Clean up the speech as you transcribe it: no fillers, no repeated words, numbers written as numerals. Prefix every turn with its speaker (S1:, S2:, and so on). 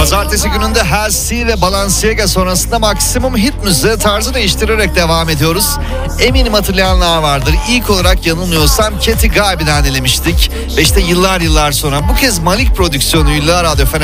S1: Pazartesi gününde Halsey ve Balenciaga sonrasında maksimum hit müziğe tarzı değiştirerek devam ediyoruz. Eminim hatırlayanlar vardır. İlk olarak yanılmıyorsam Cathy Gabi'den elemiştik. Ve işte yıllar sonra bu kez Malik prodüksiyonuyla Radyo